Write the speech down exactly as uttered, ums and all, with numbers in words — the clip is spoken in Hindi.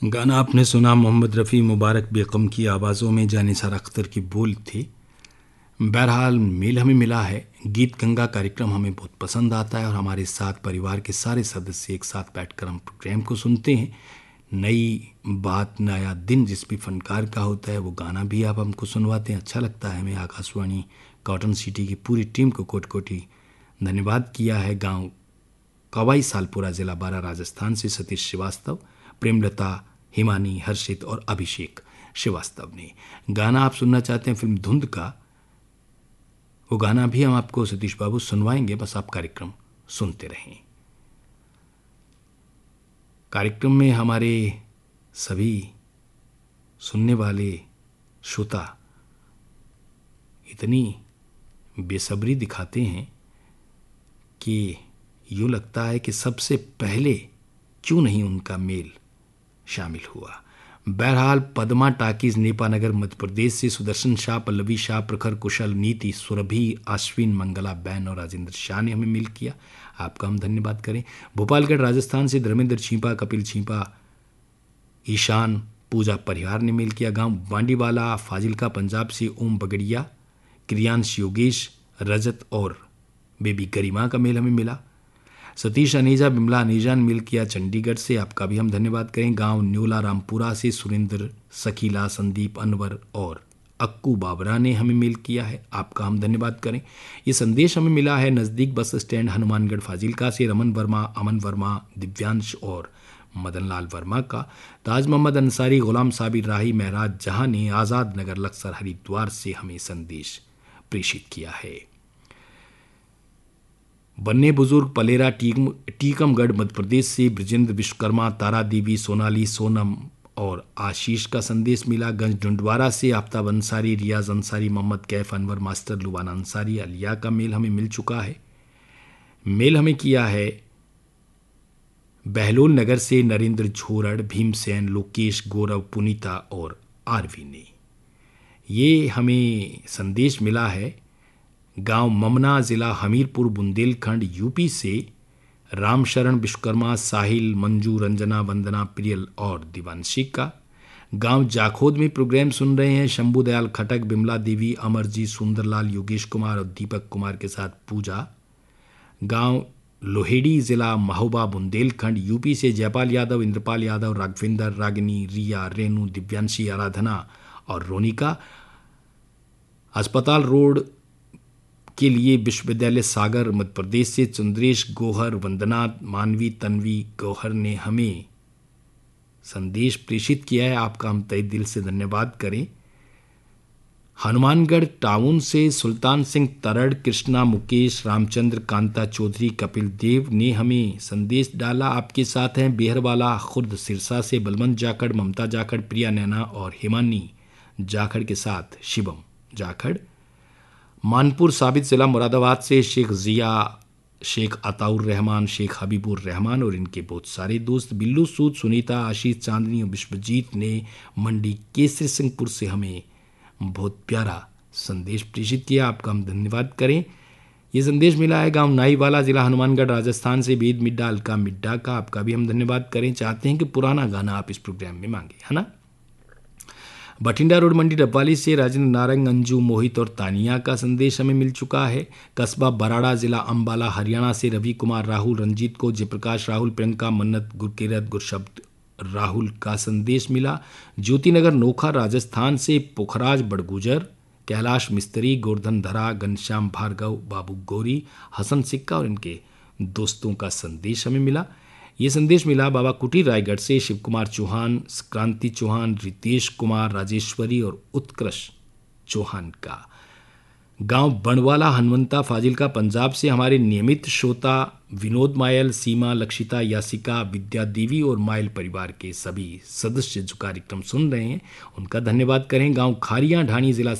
गाना आपने सुना मोहम्मद रफ़ी मुबारक बेगम की आवाज़ों में, जानिसार अख्तर की बोल थी। बहरहाल मेल हमें मिला है। गीत गंगा कार्यक्रम हमें बहुत पसंद आता है और हमारे साथ परिवार के सारे सदस्य एक साथ बैठकर हम प्रोग्राम को सुनते हैं। नई बात, नया दिन जिस भी फनकार का होता है वो गाना भी आप हमको सुनवाते हैं, अच्छा लगता है हमें। आकाशवाणी कॉटन सिटी की पूरी टीम को कोटि कोटि धन्यवाद किया है। गांव कवाई सालपुरा, जिला बारा, राजस्थान से सतीश श्रीवास्तव, प्रेमलता, हिमानी, हर्षित और अभिषेक श्रीवास्तव ने गाना आप सुनना चाहते हैं फिल्म धुंध का, वो गाना भी हम आपको सतीश बाबू सुनवाएंगे। बस आप कार्यक्रम सुनते रहें। कार्यक्रम में हमारे सभी सुनने वाले श्रोता इतनी बेसब्री दिखाते हैं कि यूँ लगता है कि सबसे पहले क्यों नहीं उनका मेल शामिल हुआ। बहरहाल पद्मा टाकीज, नेपानगर, मध्य प्रदेश से सुदर्शन शाह, पल्लवी शाह, प्रखर कुशल, नीति, सुरभि, अश्विन, मंगला बैन और राजेंद्र शाह ने हमें मेल किया। आपका हम धन्यवाद करें। भोपालगढ़, राजस्थान से धर्मेंद्र छीपा, कपिल छीपा, ईशान, पूजा परिहार ने मेल किया। गांव बांडीवाला, फाजिलका, पंजाब से ओम बगड़िया, क्रियांश, योगेश, रजत और बेबी गरिमा का मेल हमें मिला। सतीश अनेजा, बिमला अनेजा ने मेल किया चंडीगढ़ से, आपका भी हम धन्यवाद करें। गांव न्योला रामपुरा से सुरेंद्र, सकीला, संदीप, अनवर और अक्कू बाबरा ने हमें मेल किया है, आपका हम धन्यवाद करें। ये संदेश हमें मिला है नज़दीक बस स्टैंड हनुमानगढ़ फाजिलका से रमन वर्मा, अमन वर्मा, दिव्यांश और मदन लाल वर्मा का। ताज मोहम्मद अंसारी, गुलाम साबिर राही, महराज जहां ने आज़ाद नगर लक्सर हरिद्वार से हमें संदेश प्रेषित किया है। बन्ने बुजुर्ग, पलेरा, टीकम टीकमगढ़, मध्य प्रदेश से ब्रजेंद्र विश्वकर्मा, तारा देवी, सोनाली, सोनम और आशीष का संदेश मिला। गंज डुंडवारा से आफ्ताब अंसारी, रियाज अंसारी, मोहम्मद कैफ, अनवर मास्टर, लुबाना अंसारी, अलिया का मेल हमें मिल चुका है। मेल हमें किया है बहलोल नगर से नरेंद्र झोरड़, भीमसेन, लोकेश, गौरव, पुनीता और आरवी ने। ये हमें संदेश मिला है गांव ममना, जिला हमीरपुर, बुंदेलखंड, यूपी से रामशरण, विश्वकर्मा, साहिल, मंजू, रंजना, वंदना, प्रियल और दिवांशी का। गांव जाखोद में प्रोग्राम सुन रहे हैं शंभू दयाल खटक, बिमला देवी, अमरजी, सुंदरलाल, योगेश कुमार और दीपक कुमार के साथ पूजा। गांव लोहेड़ी, जिला महोबा, बुंदेलखंड, यूपी से जयपाल यादव, इंद्रपाल यादव, राघविंदर, रागिनी, रिया, रेणु, दिव्यांशी, आराधना और रोनिका। अस्पताल रोड के लिए विश्वविद्यालय सागर, मध्य प्रदेश से चंद्रेश, गोहर, वंदना, मानवी, तन्वी, गौहर ने हमें संदेश प्रेषित किया है, आपका हम तहे दिल से धन्यवाद करें। हनुमानगढ़ टाउन से सुल्तान सिंह तरड़, कृष्णा, मुकेश, रामचंद्र, कांता चौधरी, कपिल देव ने हमें संदेश डाला। आपके साथ हैं बेहरवाला खुर्द सिरसा से बलवंत जाखड़, ममता जाखड़, प्रिया नैना और हिमानी जाखड़ के साथ शिवम जाखड़। मानपुर साबित, जिला मुरादाबाद से शेख जिया, शेख अताउर रहमान, शेख हबीबुर रहमान और इनके बहुत सारे दोस्त। बिल्लू सूद, सुनीता, आशीष, चांदनी और विश्वजीत ने मंडी केसरी सिंहपुर से हमें बहुत प्यारा संदेश प्रेषित किया, आपका हम धन्यवाद करें। ये संदेश मिला है गांव नाईवाला, जिला हनुमानगढ़, राजस्थान से वेद मिड्डा, अलका मिड्डा का, आपका भी हम धन्यवाद करें। चाहते हैं कि पुराना गाना आप इस प्रोग्राम में मांगे, है ना। बठिंडा रोड, मंडी डब्बाली से राजेंद्र नारंग, अंजू, मोहित और तानिया का संदेश हमें मिल चुका है। कस्बा बराड़ा, जिला अंबाला, हरियाणा से रवि कुमार, राहुल, रंजीत को, जयप्रकाश, राहुल, प्रियंका, मन्नत, गुरकीरत, गुरशब्द राहुल का संदेश मिला। ज्योतिनगर नोखा, राजस्थान से पुखराज बड़गुजर, कैलाश मिस्त्री, गोवर्धन धरा, घनश्याम भार्गव, बाबू गौरी, हसन सिक्का और इनके दोस्तों का संदेश हमें मिला। ये संदेश मिला बाबा कुटीर रायगढ़ से शिव कुमार चौहान, क्रांति चौहान, रितेश कुमार, राजेश्वरी और उत्कृष चौहान का। गांव बनवाला, हनुमंता, फाजिलका, पंजाब से हमारे नियमित श्रोता विनोद मायल, सीमा, लक्षिता, यासिका, विद्या देवी और मायल परिवार के सभी सदस्य जो कार्यक्रम सुन रहे हैं उनका धन्यवाद करें। गांव खारियां, ढाणी, जिला